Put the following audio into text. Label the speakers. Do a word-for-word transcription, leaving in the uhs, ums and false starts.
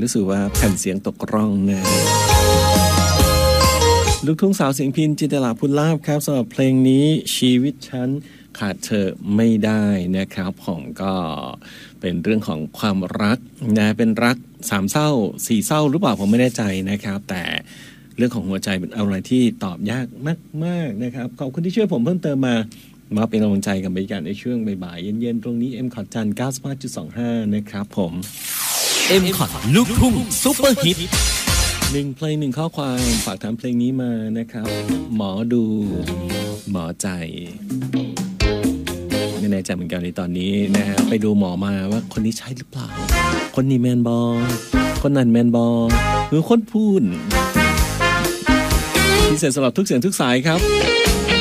Speaker 1: รู้สึกว่าแผ่นเสียงตกร่องนะลูกทุ่งสาวเสียงพิณจินตลาพุนลาภครับสำหรับเพลงนี้ชีวิตฉันขาดเธอไม่ได้นะครับผมก็เป็นเรื่องของความรักนะเป็นรักสามเศร้าสี่เศร้าหรือเปล่าผมไม่แน่ใจนะครับแต่เรื่องของหัวใจเป็นอะไรที่ตอบยากมากๆนะครับขอบคุณที่ช่วยผมเพิ่มเติมมามาเป็นกำลังใจกับบรรยากาศในช่วงบ่ายๆเย็นๆตรงนี้ เอ็ม คอท จันทร์ เก้าสิบห้าจุดสองห้า นะครับผม
Speaker 2: เอ็ม คอท ลูกทุ่งซุปเปอร์ฮิต
Speaker 1: หนึ่งเพลงหนึ่งข้อความฝากถามเพลงนี้มานะครับหมอดูหมอใจไม่แน่ใจเหมือนกันในตอนนี้นะฮะไปดูหมอมาว่าคนนี้ใช่หรือเปล่าคนนี้แมนบอคนนั้นแมนบอหรือคนพูดพิเศษสำหรับทุกเสียงทุกสายครับ